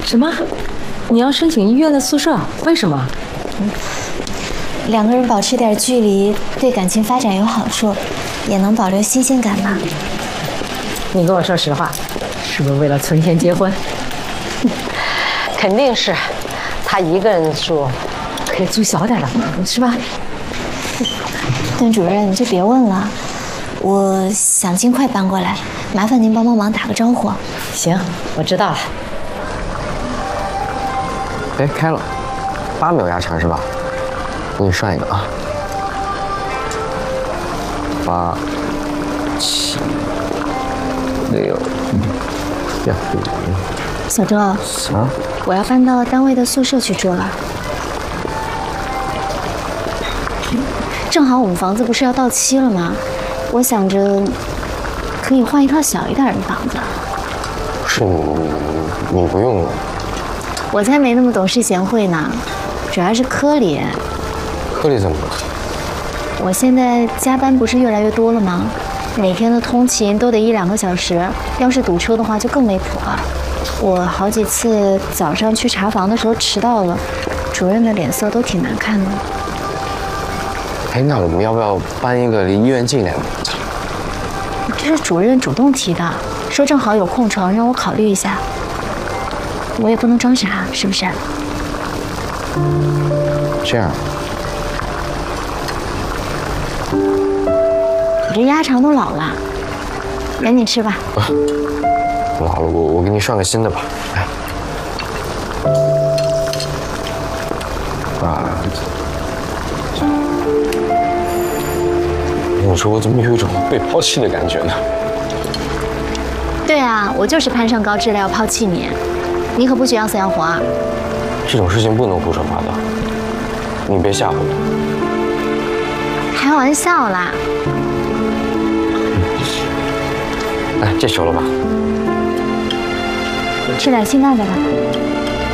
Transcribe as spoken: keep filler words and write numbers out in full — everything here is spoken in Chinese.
什么？你要申请医院的宿舍？为什么？ 嗯，两个人保持点距离，对感情发展有好处，也能保留新鲜感嘛。 你跟我说实话，是不是为了存钱结婚？肯定是，他一个人住，可以租小点的，是吧？ 段主任，你就别问了，我想尽快搬过来，麻烦您帮帮忙打个招呼。 行，我知道了。 哎，开了，八秒压场是吧？我给你算一个啊，八、七、六、幺、五。 小周， 啊， 我要搬到单位的宿舍去住了。正好我们房子不是要到期了吗？我想着可以换一套小一点的房子。 不是你，你你不用。 我才没那么懂事贤惠呢，主要是科里。 科里怎么了？ 我现在加班不是越来越多了吗？每天的通勤都得一两个小时，要是堵车的话就更没谱了。我好几次早上去查房的时候迟到了，主任的脸色都挺难看的。 哎，那我们要不要搬一个离医院近点的？ 这是主任主动提的，说正好有空床，让我考虑一下。我也不能装傻，是不是？ 这样， 你这鸭肠都老了，赶紧吃吧。 啊，老了，我我给你涮个新的吧。来，啊，你说我怎么有一种被抛弃的感觉呢？ 对啊，我就是攀上高质量要抛弃你，你可不许要死要活啊！ 这种事情不能胡说八道，你别吓唬我。 开玩笑啦。 哎，这熟了吧？ 吃点清淡的吧。